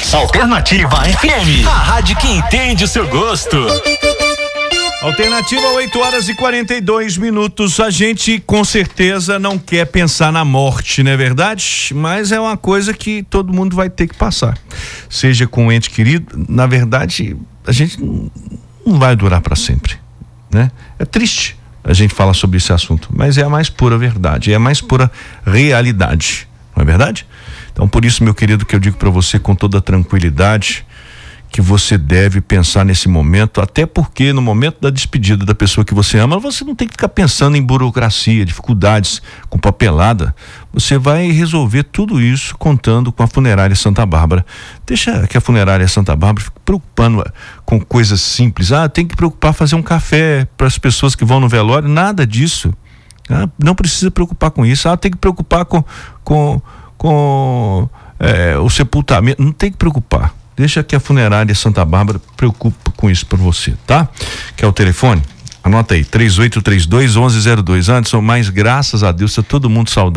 Alternativa FM, a rádio que entende o seu gosto. Alternativa, 8h42. A gente com certeza não quer pensar na morte, não é verdade? Mas é uma coisa que todo mundo vai ter que passar. Seja com um ente querido, na verdade, a gente não vai durar para sempre, né? É triste a gente falar sobre esse assunto, mas é a mais pura verdade, é a mais pura realidade, não é verdade? Então, por isso, meu querido, que eu digo para você com toda tranquilidade que você deve pensar nesse momento, até porque no momento da despedida da pessoa que você ama, você não tem que ficar pensando em burocracia, dificuldades, com papelada. Você vai resolver tudo isso contando com a Funerária Santa Bárbara. Deixa que a Funerária Santa Bárbara fique preocupando com coisas simples. Tem que preocupar fazer um café para as pessoas que vão no velório, nada disso. Não precisa preocupar com isso. Tem que preocupar com o sepultamento, não tem que preocupar. Deixa que a Funerária Santa Bárbara preocupe com isso para você, tá? Que é o telefone? Anota aí, 3832-1102. Anderson, mas graças a Deus tá todo mundo saudável.